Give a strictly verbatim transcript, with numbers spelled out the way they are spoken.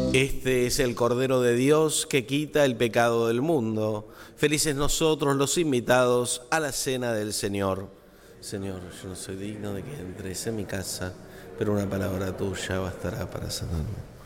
Este es el Cordero de Dios que quita el pecado del mundo. Felices nosotros los invitados a la cena del Señor. Señor, yo no soy digno de que entres en mi casa, pero una palabra tuya bastará para sanarme.